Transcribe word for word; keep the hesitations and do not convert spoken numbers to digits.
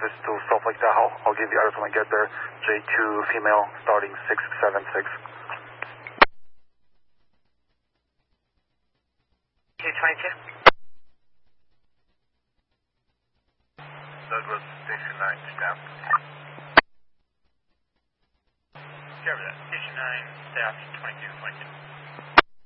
it's to stuff like that, I'll, I'll give you address when I get there. J two female starting six seven six. J twenty-two. Douglas, Station nine, staff. Cover that. Station nine, staff twenty-two twenty-two.